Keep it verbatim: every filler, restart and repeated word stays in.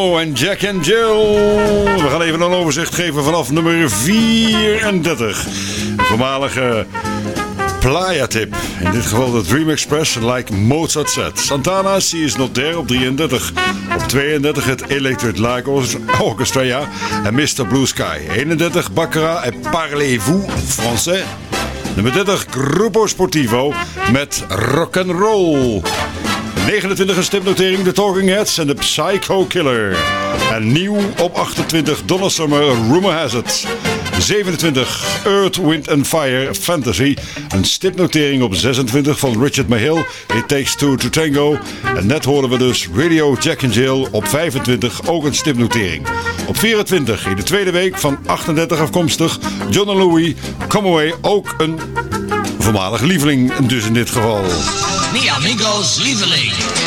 Geronimo en Jack and Jill. We gaan even een overzicht geven vanaf nummer vierendertig. De voormalige Playa-tip. In dit geval de Dream Express, like Mozart said. Santana, She is Not There op drieëndertig. Op tweeëndertig het Electric Light Orchestra, ja. En mister Blue Sky. eenendertig Baccarat en Parlez-vous français. Nummer dertig Grupo Sportivo met Rock'n'Roll. negenentwintig een stipnotering de Talking Heads en de Psycho Killer. En nieuw op achtentwintig Donna Summer, Rumor Has It. zevenentwintig Earth, Wind and Fire, Fantasy. Een stipnotering op zesentwintig van Richard Mahail, It Takes Two to Tango. En net hoorden we dus Radio Jack and Jill op vijfentwintig, ook een stipnotering. Op vierentwintig, in de tweede week van achtendertig afkomstig, John and Louis, Come Away, ook een voormalig lieveling dus in dit geval. Mi amigos lieveling.